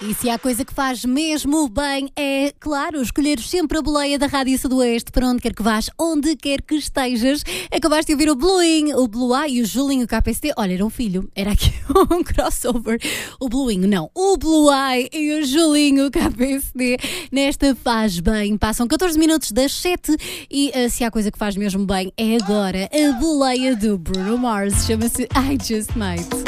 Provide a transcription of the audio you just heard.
E se há coisa que faz mesmo bem é, claro, escolher sempre a boleia da Rádio Sudoeste para onde quer que vás, onde quer que estejas. Acabaste de ouvir o Bluinho, o Blue Eye e o Julinho KPST. Olha, era um filho, era aqui um crossover. O Bluinho, não, o Blue Eye e o Julinho KPST. Nesta Faz Bem. Passam 14 minutos das 7 e se há coisa que faz mesmo bem é agora a boleia do Bruno Mars. Chama-se I Just Might.